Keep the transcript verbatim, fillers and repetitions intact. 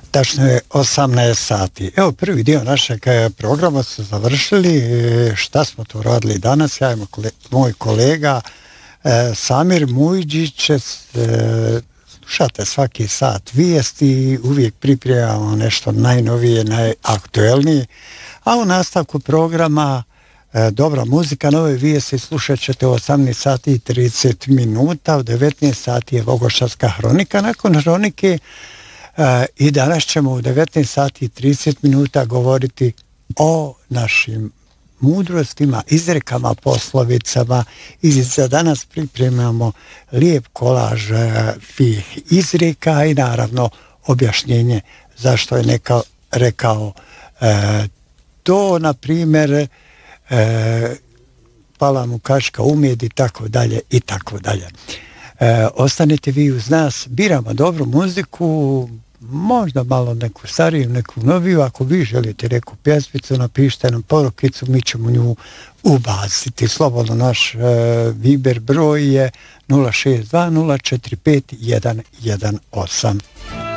Tačno je osamnaest sati. Evo, prvi dio našeg programa su završili. Šta smo tu radili danas? Ja i moj kolega e, Samir Mujđić. E, slušate svaki sat vijesti, uvijek pripremamo nešto najnovije, najaktuelnije. A u nastavku programa e, dobra muzika, nove vijesti slušat ćete u osamnaest sati i trideset minuta. U devetnaest sati je Vogošavska hronika. Nakon hronike Uh, i danas ćemo u devetnaest sati i trideset minuta govoriti o našim mudrostima, izrekama, poslovicama i za danas pripremamo lijep kolaž uh, tih izreka i naravno objašnjenje zašto je neka rekao uh, to, na primjer uh, pala mu kaška u med i tako dalje i tako dalje. E, ostanite vi uz nas, biramo dobru muziku, možda malo neku stariju, neku noviju. Ako vi želite neku pjesmicu, napišite nam porukicu, mi ćemo nju ubaciti. Slobodno naš e, Viber broj je nula šest dva nula četiri pet jedan jedan osam.